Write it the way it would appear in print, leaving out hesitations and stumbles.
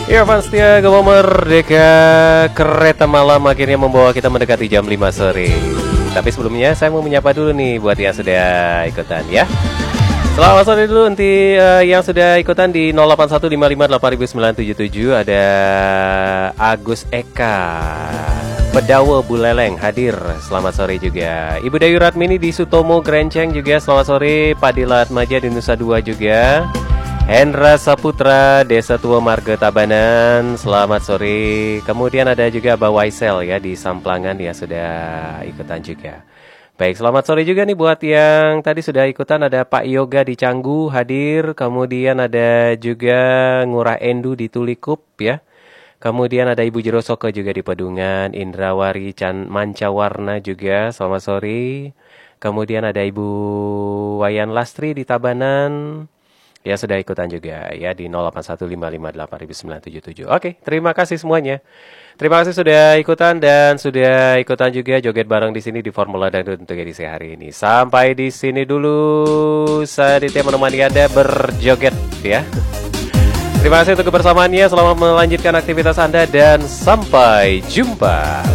Irfan Setia Gema Merdeka, kereta malam akhirnya membawa kita mendekati jam 5 sore. Tapi sebelumnya saya mau menyapa dulu nih buat yang sudah ikutan ya. Selamat sore dulu nanti yang sudah ikutan di 0815589977. Ada Agus Eka Pedawa Buleleng hadir. Selamat sore juga. Ibu Dayu Ratmini di Sutomo Grenceng juga selamat sore. Pak Dilat Maja di Nusa Dua juga. Hendra Saputra Desa Tua Marga Tabanan, selamat sore. Kemudian ada juga Mbak Waisel ya di Samplangan ya sudah ikutan juga. Baik, selamat sore juga nih buat yang tadi sudah ikutan. Ada Pak Yoga di Canggu hadir. Kemudian ada juga Ngurah Endu di Tulikup ya. Kemudian ada Ibu Jero Soko juga di Pedungan. Indrawari Mancawarna juga selamat sore. Kemudian ada Ibu Wayan Lastri di Tabanan. Ya sudah ikutan juga ya di 0815589977. Oke, terima kasih semuanya. Terima kasih sudah ikutan dan sudah ikutan juga joget bareng di sini di Formula Dangdut untuk edisi hari ini. Sampai di sini dulu saya Ditya menemani Anda berjoget ya. Terima kasih untuk kebersamaannya. Selamat melanjutkan aktivitas Anda dan sampai jumpa.